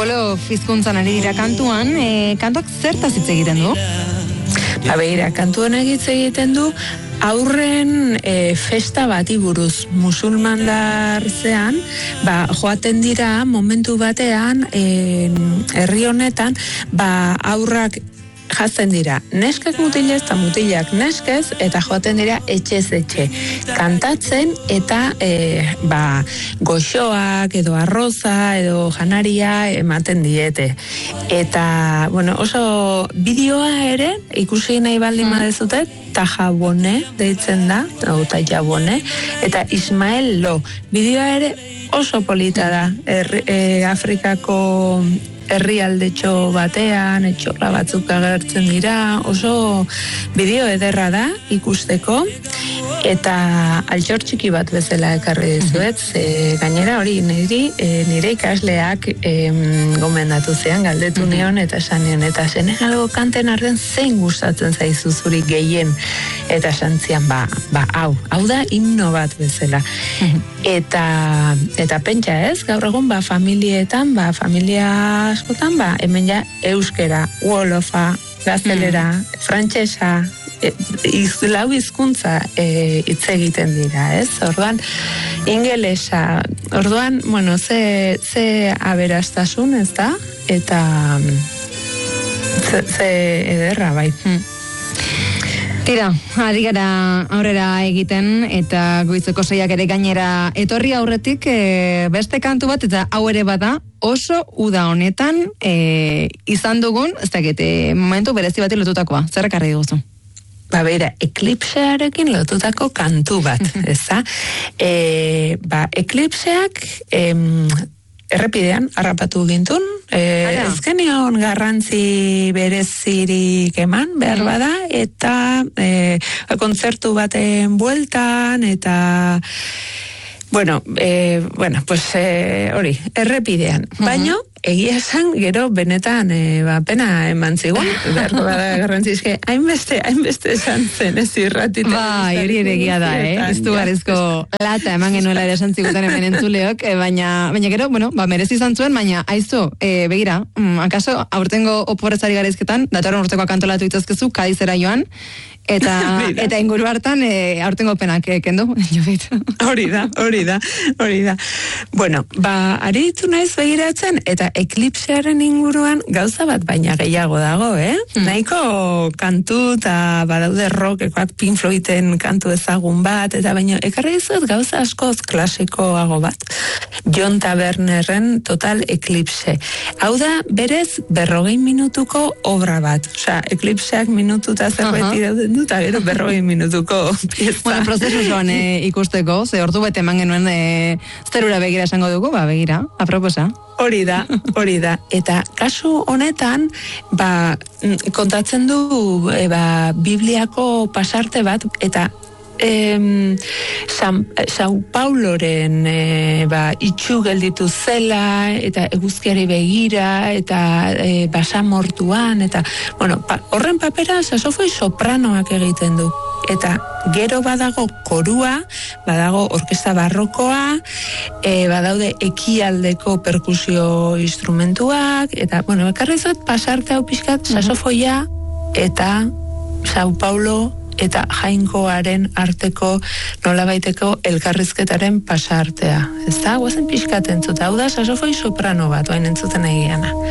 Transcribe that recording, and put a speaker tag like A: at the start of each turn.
A: Wolof hizkuntzan ari dira kantuan, kantuak zertaz hitz egiten du?
B: Begira, kantu honek hitz egiten du aurren festa bati buruz. Musulmandarzean, joaten dira momentu batean herri honetan, aurrak jazten dira neskak mutilez eta mutilak neskez, eta joaten dira etxez etxe kantatzen, eta goxoak edo arroza edo janaria ematen diete. Eta, oso bideoa ere ikusi nahi baldin badezute, Tajabone deitzen da, Tajabone, eta Ismael Lo. Bideoa ere oso polita da, Afrikako herrialdetxo batean, etxorra batzuk agertzen dira, oso bideo ederra da ikusteko, eta altxor txiki bat bezala ekarri dizuet, gainera hori nire ikasleak gomendatu zean, galdetu neon eta esan neon, eta Senegalgo kanten artean zein gustatzen zaizu zuri gehien, eta esan zian, hau da himno bat bezala. Eta pentsa ez, gaur egun familietan, familia askotan, hemen ja euskera, wolofa, gaztelera, frantsesa, lau hizkuntza hitz egiten dira, ez? Orduan, ingelesa, orduan, ze aberastasun, ez da? Eta ze ederra, bai.
A: Tira, ari gara aurrera egiten, eta goizeko seiak ere gainera etorri aurretik beste kantu bat, eta hau ere bada oso uda honetan izan dugun, ez dakit, momentu berezi bati lotutakoa. Zer ekarri diguzu?
B: Beira, eklipsearekin lotutako kantu bat, eza? Eklipseak errepidean harrapatu gintun, ezkenion garrantzi berezirik eman, behar bada, eta kontzertu baten bueltan, eta hori, errepidean. Baino, egia esan, gero benetan pena eman zigun, beharko bada garrantzizke, hainbeste esan zen, ez irratitzen.
A: Hori ere egia da, ez du garezko lata eman genuela ere esan zigutan hemen entzuleok, baina gero, merezi izan zuen, baina aizu, begira, akaso, aurtengo oporrezari garezketan, datorren urtekoak antolatu itzazkezu, Kadizera joan, eta inguru hartan aurtengo penak kendu, Judit.
B: Hori da. Bueno, aritu naiz begiratzen, eta eklipsearen inguruan gauza bat baina gehiago dago, Nahiko kantu eta badaude rockekoak, Pink Floyden kantu ezagun bat, eta baina ekarri dizuet gauza askoz klasikoago bat. John Tavernerren Total Eclipse. Hau da, berez, 40 minutuko obra bat. Osea, eklipseak minututa zerbait irauten du, eta gero 40 minutuko pieza.
A: Prozesu zoan ikusteko, ze ordu bete eman genuen zerura begira esango dugu, begira, aproposa.
B: Hori da. Eta kasu honetan, kontatzen du Bibliako pasarte bat, eta Sao Pauloren itxu gelditu zela, eta eguzkiari begira, eta basamortuan, eta horren papera saxofoi sopranoak egiten du. Eta gero badago korua, badago orkesta barrokoa, badaude ekialdeko perkusio instrumentuak, eta, ekarri zut pasarte hau pixkat saxofoia eta Sao Paulo eta Jainkoaren arteko nolabaiteko elkarrizketaren pasartea. Ez da, guazen pixkat entzuta. Hau da, saxofoi soprano bat, oain entzuten egiana.